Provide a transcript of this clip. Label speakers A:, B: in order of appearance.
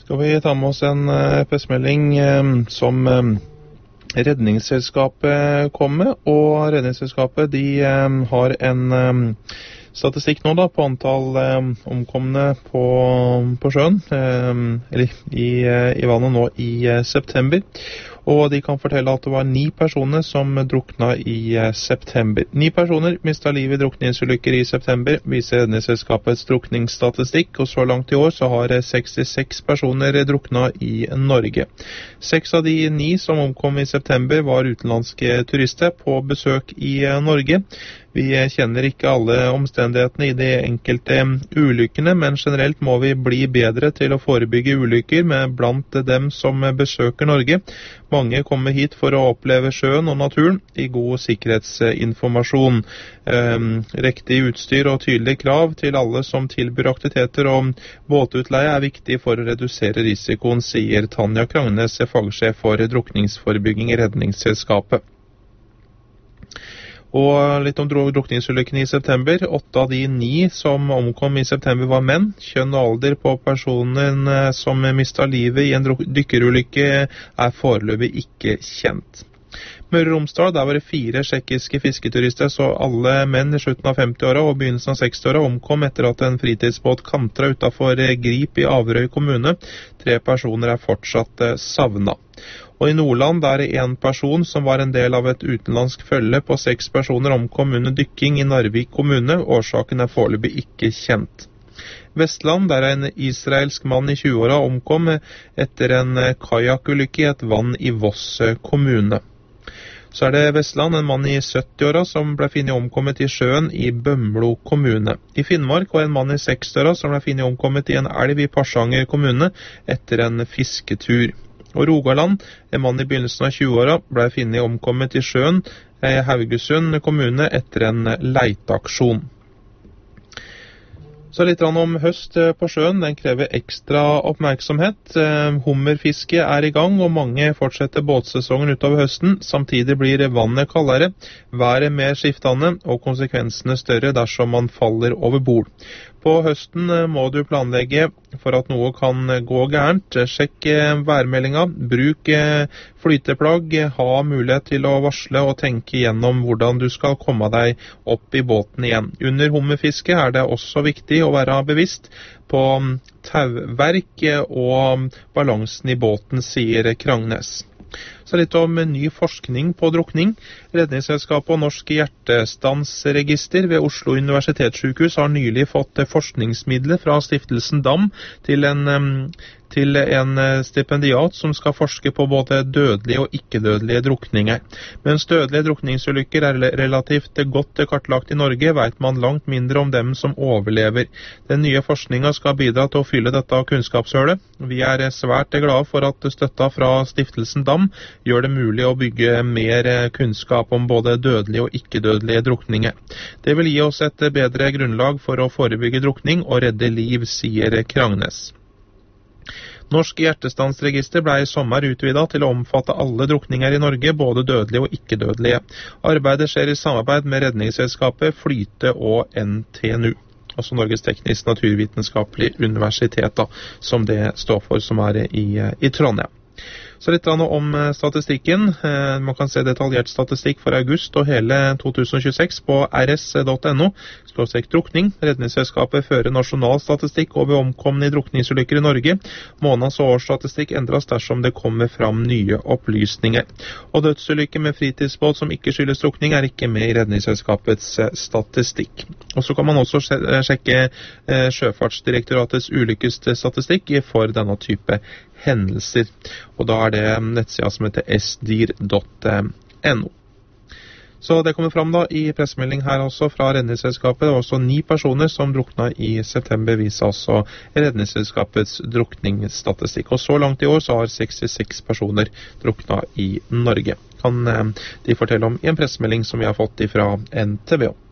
A: Skal vi ta med oss en pressemelding som Redningsselskapet kom med, og Redningsselskapet de har en statistikk nå da på antall omkomne på sjøen, eller i vannet nå i september. Og de kan fortelle at det var 9 personer som drukna i september. 9 personer mistet livet i drukningsulykker i september, viser Redningsselskapets drukningsstatistikk, og så langt i år så har 66 personer drukna i Norge. 6 av de 9 som omkom i september var utenlandske turister på besøk i Norge. Vi kjenner ikke alle omstendighetene i de enkelte ulykkene, men generelt må vi bli bedre til å forebygge ulykker med blant dem som besøker Norge. Mange kommer hit for å oppleve sjøen og naturen i god sikkerhetsinformasjon. Riktig utstyr og tydelige krav til alle som tilbyr aktiviteter og båtutleie er viktig for å redusere risikoen, sier Tanja Kragnes, fagsjef for drukningsforebygging i Redningsselskapet. Og litt om drukningsulykkene i september. 8 av de 9 som omkom i september var menn. Kjønn og alder på personen som mistet livet i en dykkerulykke er foreløpig ikke kjent. Møre og Romsdal, der var det 4 tsjekkiske fisketurister, så alle menn i slutten av 50-åra og begynnelsen av 60-åra omkom etter at en fritidsbåt kantra utenfor Grip i Averøy kommune. 3 personer er fortsatt savnet. Og i Nordland der er en person som var en del av et utenlandsk følge på 6 personer omkom under dykking i Narvik kommune. Årsaken er foreløpig ikke kjent. Vestland der er en israelsk mann i 20-åra omkom etter en kajakulykke i et vann i Voss kommune. Så er det Vestland, en mann i 70-åra som ble funnet omkommet i sjøen i Bømlo kommune. I Finnmark var en mann i 60-åra som ble funnet omkommet i en elv i Porsanger kommune etter en fisketur. Og Rogaland, en mann i begynnelsen av 20-åra, ble funnet omkommet i sjøen i Haugesund kommune etter en leiteaksjon. Så litt om høst på sjøen, den krever ekstra oppmerksomhet. Hummerfiske er i gang, og mange fortsetter båtsesongen utover høsten. Samtidig blir vannet kaldere, været mer skiftende, og konsekvensene større dersom man faller over bord. På høsten må du planlegge for at noe kan gå gærent. Sjekk værmeldinga, bruk flyteplagg, ha mulighet til å varsle og tenke gjennom hvordan du skal komme deg opp i båten igjen. Under hummerfiske er det også viktig å være bevisst på tauverk og balansen i båten, sier Kragnes. Så litt om ny forskning på drukning. Redningsselskapet og Norsk Hjertestansregister ved Oslo Universitetssykehus har nylig fått forskningsmidler fra Stiftelsen Dam til en stipendiat som skal forske på både dødelige og ikke-dødelige drukninger. Mens dødelige drukningsulykker er relativt godt kartlagt i Norge, vet man langt mindre om dem som overlever. Den nye forskningen skal bidra til å fylle dette kunnskapshølet. Vi er svært glade for at støtta fra Stiftelsen Dam gjør det mulig å bygge mer kunnskap om både dødelige og ikke-dødelige drukninger. Det vil gi oss et bedre grunnlag for å forebygge drukning og redde liv, sier Kragnes. Norsk Hjertestansregister ble i sommer utvidet til å omfatte alle drukninger i Norge, både dødelige og ikke-dødelige. Arbeidet skjer i samarbeid med Redningsselskapet, Flyte og NTNU. Altså Norges Teknisk Naturvitenskapelig Universitet, som det står for, som er i Trondheim. Så litt om statistikken. Man kan se detaljert statistikk for august og hele 2026 på rs.no/drukning. Redningsselskapet fører nasjonal statistikk over omkomne i drukningsulykker i Norge. Måneds- og årsstatistikk endres dersom det kommer fram nye opplysninger. Og dødsulykker med fritidsbåt som ikke skyldes drukning er ikke med i Redningsselskapets statistikk. Og så kan man også sjekke Sjøfartsdirektoratets ulykkesstatistikk for denne type hendelser. Og da er det nettsida som heter sdir.no. Så det kommer fram da i pressemelding her også fra Redningsselskapet. Det var også 9 personer som drukna i september, viser altså Redningsselskapets drukningsstatistikk. Og så langt i år så har 66 personer drukna i Norge. Kan de fortelle om i en pressemelding som vi har fått fra NTVO.